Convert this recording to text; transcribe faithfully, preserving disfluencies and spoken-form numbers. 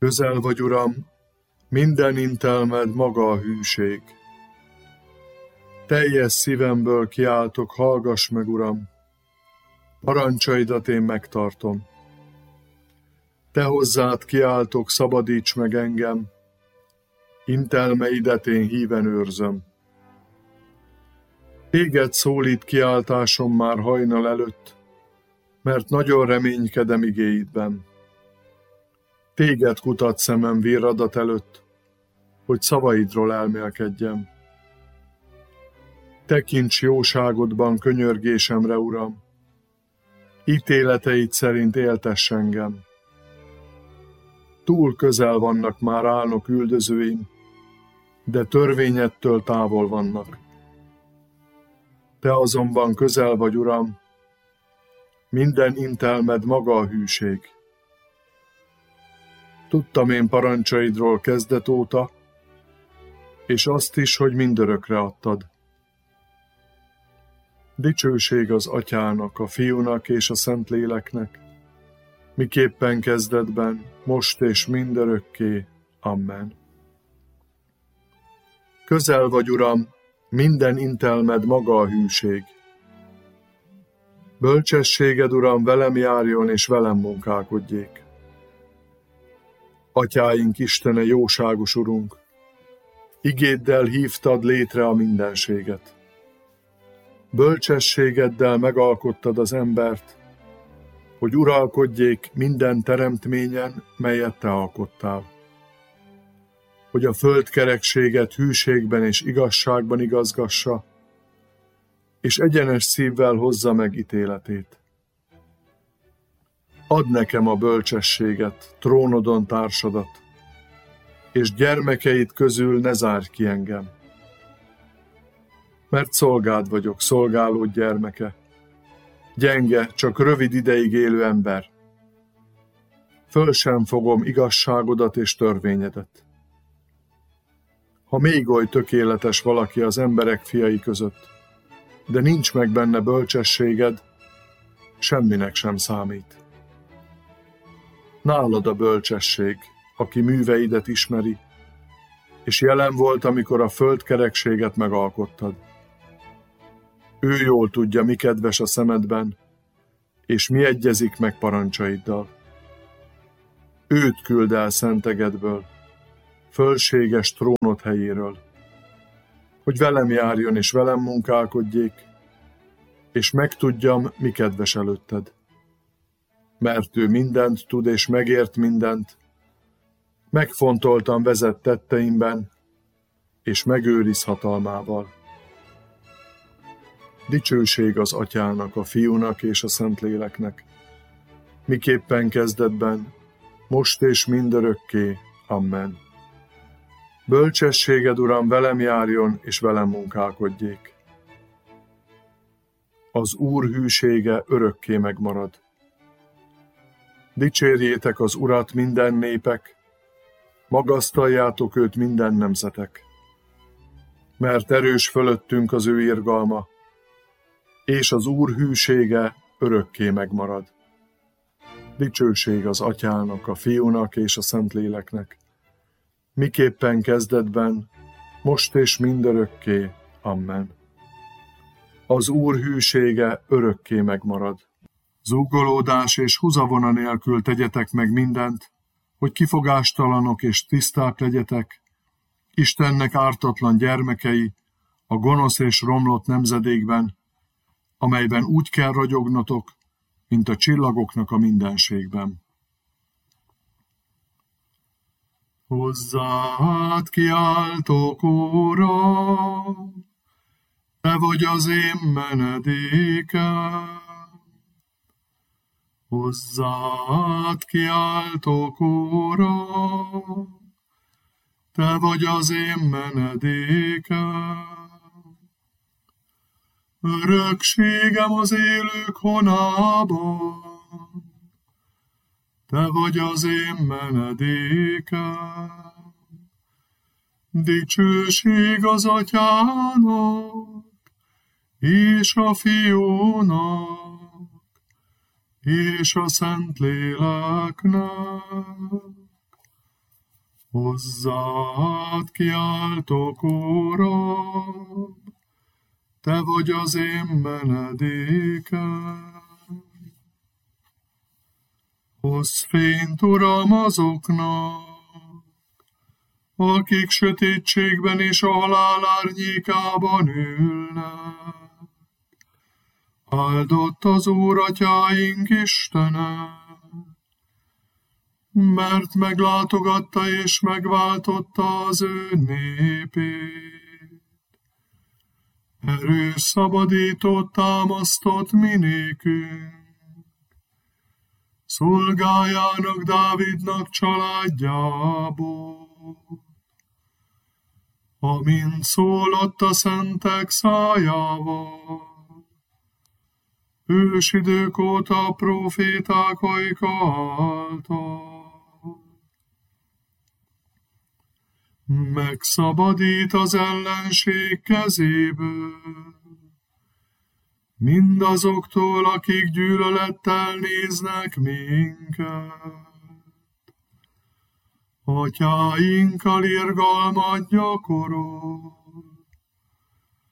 Közel vagy, Uram, minden intelmed maga a hűség. Teljes szívemből kiáltok, hallgass meg, Uram, parancsaidat én megtartom. Te hozzád kiáltok, szabadíts meg engem, intelmeidet én híven őrzöm. Téged szólít kiáltásom már hajnal előtt, mert nagyon reménykedem igéidben. Téged kutat szemem virradat előtt, hogy szavaidról elmélkedjem. Tekints jóságodban könyörgésemre, Uram, ítéleteid szerint éltess engem. Túl közel vannak már álnok üldözőim, de törvényettől távol vannak. Te azonban közel vagy, Uram, minden intelmed maga a hűség. Tudtam én parancsaidról kezdet óta, és azt is, hogy mindörökre adtad. Dicsőség az Atyának, a Fiúnak és a Szentléleknek, miképpen kezdetben, most és mindörökké. Amen. Közel vagy, Uram, minden intelmed maga a hűség. Bölcsességed, Uram, velem járjon és velem munkálkodjék. Atyáink Istene, jóságos Urunk, igéddel hívtad létre a mindenséget. Bölcsességeddel megalkottad az embert, hogy uralkodjék minden teremtményen, melyet te alkottál. Hogy a földkerekséget hűségben és igazságban igazgassa, és egyenes szívvel hozza meg ítéletét. Add nekem a bölcsességet, trónodon társadat, és gyermekeid közül ne zárj ki engem. Mert szolgád vagyok, szolgálód gyermeke, gyenge, csak rövid ideig élő ember. Föl sem fogom igazságodat és törvényedet. Ha még oly tökéletes valaki az emberek fiai között, de nincs meg benne bölcsességed, semminek sem számít. Nálad a bölcsesség, aki műveidet ismeri, és jelen volt, amikor a földkerekséget megalkottad. Ő jól tudja, mi kedves a szemedben, és mi egyezik meg parancsaiddal. Őt küld el szentegedből, fölséges trónod helyéről, hogy velem járjon és velem munkálkodjék, és megtudjam, mi kedves előtted. Mert ő mindent tud és megért mindent, megfontoltan vezet tetteimben, és megőriz hatalmával. Dicsőség az Atyának, a Fiúnak és a Szentléleknek, miképpen kezdetben, most és mindörökké. Amen. Bölcsességed, Uram, velem járjon és velem munkálkodjék. Az Úr hűsége örökké megmarad. Dicsérjétek az Urat minden népek, magasztaljátok őt minden nemzetek. Mert erős fölöttünk az ő irgalma, és az Úr hűsége örökké megmarad. Dicsőség az Atyának, a Fiúnak és a Szentléleknek, miképpen kezdetben, most és mindörökké. Amen. Az Úr hűsége örökké megmarad. Zúgolódás és húzavona nélkül tegyetek meg mindent, hogy kifogástalanok és tiszták legyetek, Istennek ártatlan gyermekei a gonosz és romlott nemzedékben, amelyben úgy kell ragyognotok, mint a csillagoknak a mindenségben. Hozzád kiáltok, Uram, te vagy az én menedékem. Hozzád kiáltok, Uram, te vagy az én menedékem. Örökségem az élők honában, te vagy az én menedékem. Dicsőség az Atyának, és a Fiúnak, és a Szentléleknek, Hozzád kiáltok, Uram, te vagy az én menedékem. Hozz fényt, Uram, azoknak, akik sötétségben és a halál árnyékában ülnek. Áldott az Úr atyáink Istene, mert meglátogatta és megváltotta az ő népét. Erős szabadítót támasztott minékünk, szolgájának Dávidnak családjából. Amint szólott a szentek szájával, ősidők óta a próféták ajka által. Megszabadít az ellenség kezéből, mindazoktól, akik gyűlölettel néznek minket. Atyáinkkal irgalmat gyakorol,